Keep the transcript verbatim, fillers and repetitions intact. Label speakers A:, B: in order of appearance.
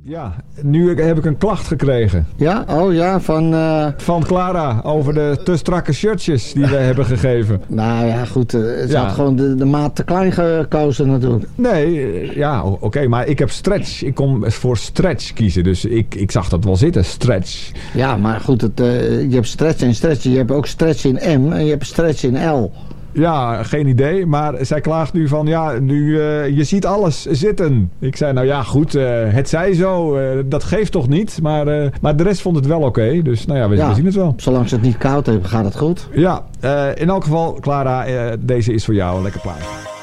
A: Ja, nu heb ik een klacht gekregen.
B: Ja? Oh ja, van... Uh...
A: Van Clara over de te strakke shirtjes die we hebben gegeven.
B: Nou ja, goed. Uh, ze
A: ja.
B: had gewoon de, de maat te klein gekozen natuurlijk.
A: Nee, ja, oké. Okay, maar ik heb stretch. Ik kon voor stretch kiezen. Dus ik, ik zag dat wel zitten, stretch.
B: Ja, maar goed. Het, uh, je hebt stretch en stretch. Je hebt ook stretch in M en je hebt stretch in L.
A: Ja, geen idee. Maar zij klaagt nu van, ja, nu, uh, je ziet alles zitten. Ik zei, nou ja, goed, uh, het zij zo. Uh, dat geeft toch niet. Maar, uh, maar de rest vond het wel oké. Okay. Dus nou ja, we, ja, we zien het wel.
B: Zolang ze het niet koud hebben, gaat het goed.
A: Ja, uh, in elk geval, Clara, uh, deze is voor jou. Een lekker plaatje.